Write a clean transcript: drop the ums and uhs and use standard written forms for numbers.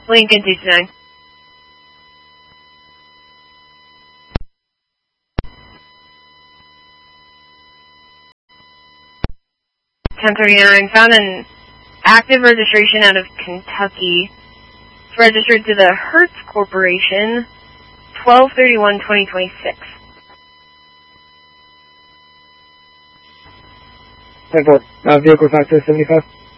Lincoln 229. Found an active registration out of Kentucky. It's registered to the Hertz Corporation, 12/31/2026. 10-4. Vehicle factor 75.